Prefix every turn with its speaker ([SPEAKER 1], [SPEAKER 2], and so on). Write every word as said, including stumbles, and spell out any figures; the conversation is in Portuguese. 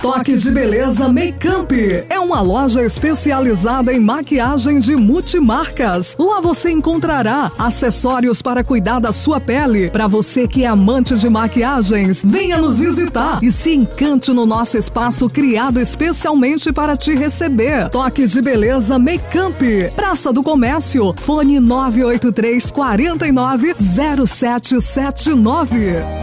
[SPEAKER 1] Toque de Beleza Makeup é uma loja especializada em maquiagem de multimarcas. Lá você encontrará acessórios para cuidar da sua pele. Para você que é amante de maquiagens, venha nos visitar e se encante no nosso espaço criado especialmente para te receber. Toque de Beleza Makeup, Praça do Comércio, fone nove oito três, quatro nove, zero sete sete nove.